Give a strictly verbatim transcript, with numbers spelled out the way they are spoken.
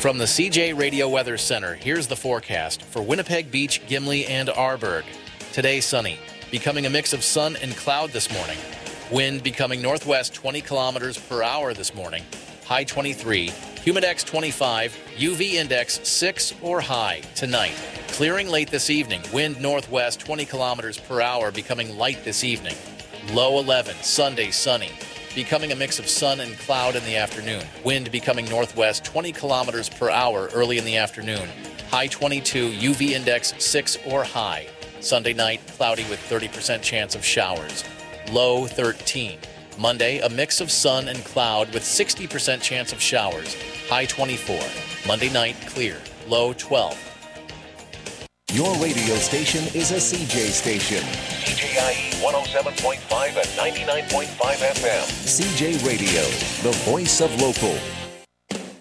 From the C J Radio Weather Center, here's the forecast for Winnipeg Beach, Gimli, and Arborg. Today, sunny, becoming a mix of sun and cloud this morning. Wind becoming northwest twenty kilometers per hour this morning. High twenty-three, humidex twenty-five, U V index six or high tonight. Clearing late this evening, wind northwest twenty kilometers per hour, becoming light this evening. Low eleven, Sunday sunny, becoming a mix of sun and cloud in the afternoon. Wind becoming northwest twenty kilometers per hour early in the afternoon. High twenty-two, U V index six or high. Sunday night, cloudy with thirty percent chance of showers. Low thirteen. Monday, a mix of sun and cloud with sixty percent chance of showers. High twenty-four. Monday night, clear. Low twelve. Your radio station is a C J station. C J I E one oh seven point five and ninety-nine point five F M. C J Radio, the voice of local.